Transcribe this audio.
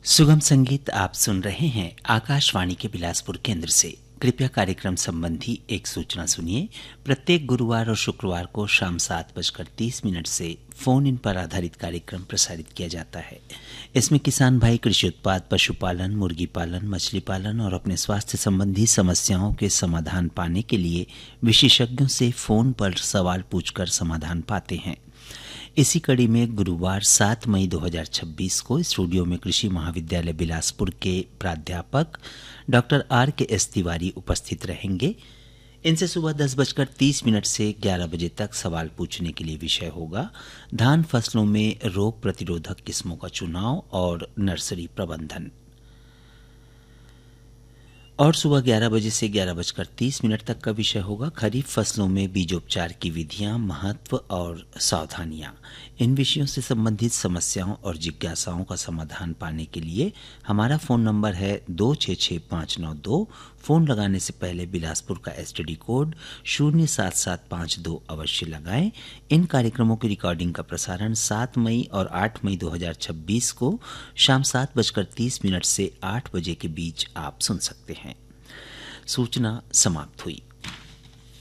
सुगम संगीत आप सुन रहे हैं आकाशवाणी के बिलासपुर केंद्र से। कृपया कार्यक्रम संबंधी एक सूचना सुनिए। प्रत्येक गुरुवार और शुक्रवार को शाम 7:30 से फोन इन पर आधारित कार्यक्रम प्रसारित किया जाता है। इसमें किसान भाई कृषि उत्पाद, पशुपालन, मुर्गी पालन, मछली पालन और अपने स्वास्थ्य संबंधी समस्याओं के समाधान पाने के लिए विशेषज्ञों से फोन पर सवाल पूछकर समाधान पाते हैं। इसी कड़ी में गुरुवार 7 मई 2026 को स्टूडियो में कृषि महाविद्यालय बिलासपुर के प्राध्यापक डॉक्टर R.K.S. तिवारी उपस्थित रहेंगे। इनसे सुबह 10:30 से 11 बजे तक सवाल पूछने के लिए विषय होगा धान फसलों में रोग प्रतिरोधक किस्मों का चुनाव और नर्सरी प्रबंधन। और सुबह 11 बजे से 11:30 तक का विषय होगा खरीफ फसलों में बीजोपचार की विधियां, महत्व और सावधानियां। इन विषयों से संबंधित समस्याओं और जिज्ञासाओं का समाधान पाने के लिए हमारा फोन नंबर है 266592। फोन लगाने से पहले बिलासपुर का STD कोड 07752 अवश्य लगाएं। इन कार्यक्रमों की रिकॉर्डिंग का प्रसारण 7 मई और 8 मई 2026 को शाम 7:30 से 8 बजे के बीच आप सुन सकते हैं। सूचना समाप्त हुई।